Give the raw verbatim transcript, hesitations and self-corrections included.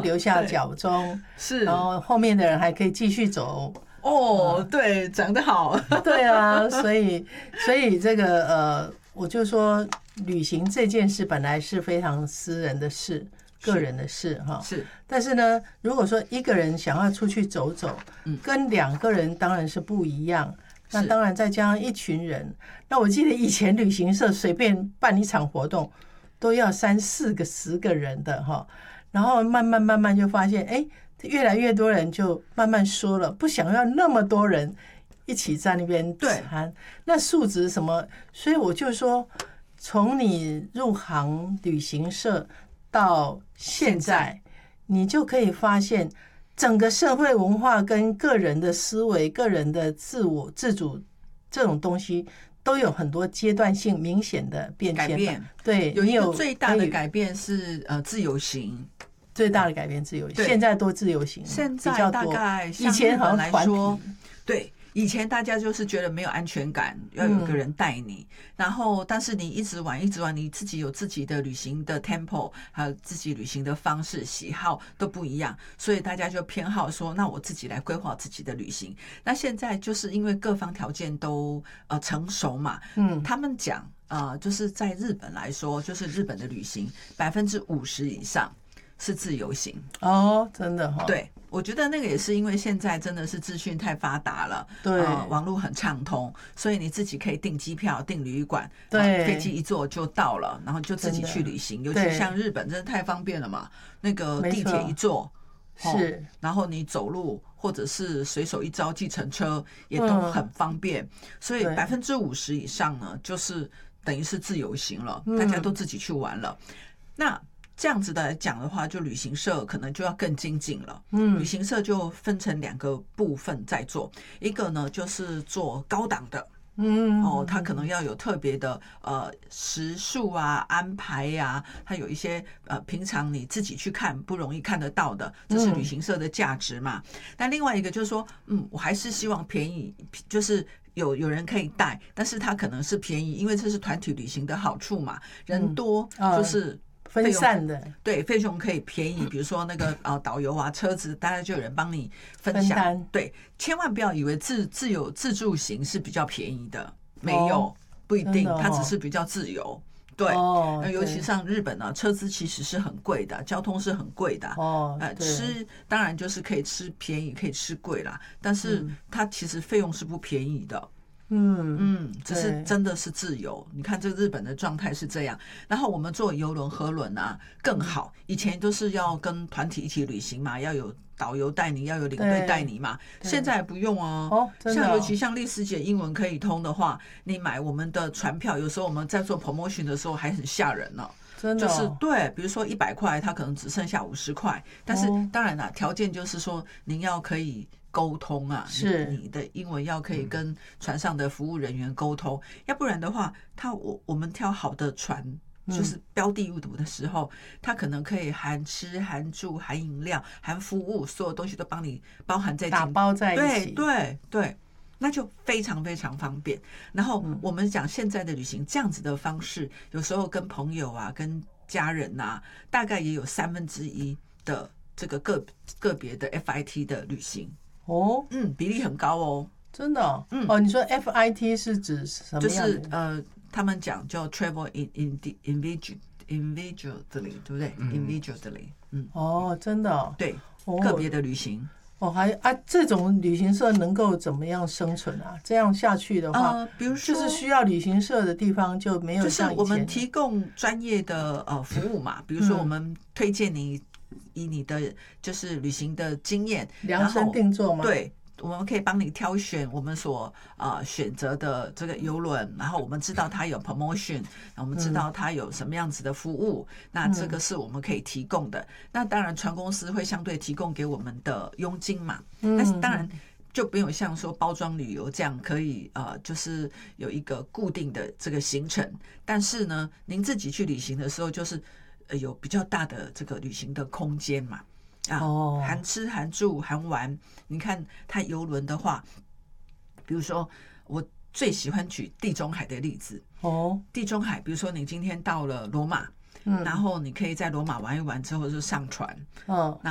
留下脚踪， 是， 然后后面的人还可以继续走。 哦，嗯、对，讲得好。 对啊，所以所以这个呃，我就说旅行这件事本来是非常私人的事。个人的事哈， 是， 但是呢，如果说一个人想要出去走走， 嗯， 跟两个人当然是不一样。那当然再加上一群人，那我记得以前旅行社随便办一场活动，都要三四个、十个人的哈。然后慢慢慢慢就发现，哎，越来越多人就慢慢说了，不想要那么多人一起在那边谈，那素质什么，所以我就说，从你入行旅行社到现在，你就可以发现整个社会文化跟个人的思维、个人的自我自主这种东西都有很多阶段性明显的变迁。 改变， 对， 有一个最大的改变是呃自由行， 最大的改变自由行，现在多自由行， 现在大概以前好像团体， 对。以前大家就是觉得没有安全感，要有一个人带你，嗯、然后但是你一直玩一直玩，你自己有自己的旅行的 tempo， 还有自己旅行的方式喜好都不一样，所以大家就偏好说，那我自己来规划自己的旅行。那现在就是因为各方条件都呃成熟嘛，嗯，他们讲呃就是在日本来说，就是日本的旅行百分之五十以上是自由行哦，真的哈、哦， 对。我觉得那个也是因为现在真的是资讯太发达了， 对、 呃，网络很畅通，所以你自己可以订机票、订旅馆， 对， 飞机一坐就到了，然后就自己去旅行。尤其像日本，真的太方便了嘛，那个地铁一坐是、哦， 然后你走路或者是随手一招计程车也都很方便，嗯、所以百分之五十以上呢，就是等于是自由行了，嗯、大家都自己去玩了。那这样子的来讲的话，就旅行社可能就要更精进了。嗯，旅行社就分成两个部分在做，一个呢就是做高档的，嗯哦，它可能要有特别的呃时数啊、安排呀、啊，它有一些呃平常你自己去看不容易看得到的，这是旅行社的价值嘛。嗯、但另外一个就是说，嗯，我还是希望便宜，就是有有人可以带，但是它可能是便宜，因为这是团体旅行的好处嘛，人多就是。嗯分散的对费用可以便宜，比如说那个呃导游啊、车子，大概就有人帮你分享。 分对，千万不要以为自自由自助行是比较便宜的，没有，哦、不一定，哦、它只是比较自由。对，哦、尤其像日本呢、啊，车资其实是很贵的，交通是很贵的。哦，呃，吃当然就是可以吃便宜，可以吃贵啦，但是它其实费用是不便宜的。嗯嗯，只是真的是自由。你看这日本的状态是这样，然后我们坐邮轮、河轮啊更好。以前都是要跟团体一起旅行嘛，要有导游带你，要有领队带你嘛。现在不用啊。哦，真的哦。像尤其像丽丝姐英文可以通的话，你买我们的船票，有时候我们在做 promotion 的时候还很吓人呢、啊。 真的、哦、 就是对，比如说一百块，它可能只剩下五十块。但是当然啦，条件就是说您要可以沟通啊， 是你, 你的英文要可以跟船上的服务人员沟通，嗯、要不然的话，他我我们挑好的船，就是标的物的时候，他、嗯、可能可以含吃含住含饮料含服务，所有东西都帮你包含在打包在一起， 对对对。那就非常非常方便。然后我们讲现在的旅行这样子的方式，有时候跟朋友啊、跟家人啊，大概也有三分之一的这个个个别的 F I T 的旅行哦，嗯，比例很高哦， 真的哦。嗯，哦，你说 F I T 是指什么样的？ 就是呃，他们讲叫 travel in in individual individually， 对不对、嗯、？individually， 嗯， 哦，真的哦， 对，个别的旅行。 哦，还啊，这种旅行社能够怎么样生存啊？这样下去的话， 呃，比如说就是需要旅行社的地方就没有像以前， 就是我们提供专业的呃服务嘛，比如说我们推荐你以你的就是旅行的经验量身定做吗？ 对。我们可以帮你挑选我们所呃选择的这个邮轮，然后我们知道它有 promotion， 我们知道它有什么样子的服务，嗯、那这个是我们可以提供的。那当然，船公司会相对提供给我们的佣金嘛，嗯、但是当然就没有像说包装旅游这样可以呃，就是有一个固定的这个行程。但是呢，您自己去旅行的时候，就是呃有比较大的这个旅行的空间嘛。啊，哦、含吃含住含玩，你看它邮轮的话，比如说我最喜欢举地中海的例子哦，地中海，比如说你今天到了罗马，嗯，然后你可以在罗马玩一玩之后就上船，嗯，那